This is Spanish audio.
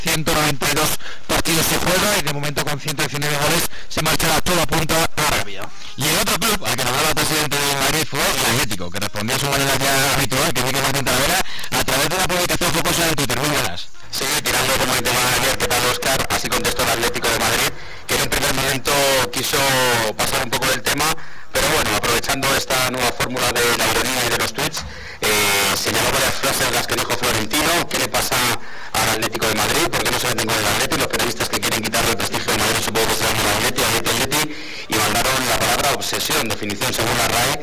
192 partidos se juega y de momento con 119 goles se marcha todo apunta a Arabia. Y el otro club al que nombraba el presidente de Madrid fue el Atlético, que respondió a su manera ya habitual, que Miguel Martín Talavera, a través de una publicación jocosa en Twitter. Muy buenas. Sí, tirando como el tema de ayer, ¿qué tal, Óscar? Así contestó el Atlético de Madrid, que en un primer momento quiso pasar un poco del tema, pero bueno, aprovechando esta nueva fórmula de la ironía y de los tweets, señaló varias frases en las que dijo Florentino: ¿qué le pasa al Atlético de Madrid? ¿Por qué no se meten con el Atleti? Los periodistas que quieren quitarle el prestigio de Madrid supongo que se llaman Atleti, y mandaron la palabra obsesión, definición según la RAE,